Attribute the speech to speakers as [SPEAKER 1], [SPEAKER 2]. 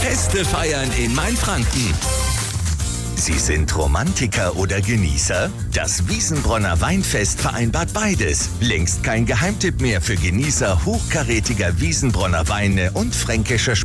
[SPEAKER 1] Feste feiern in Mainfranken. Sie sind Romantiker oder Genießer? Das Wiesenbronner Weinfest vereinbart beides. Längst kein Geheimtipp mehr für Genießer hochkarätiger Wiesenbronner Weine und fränkischer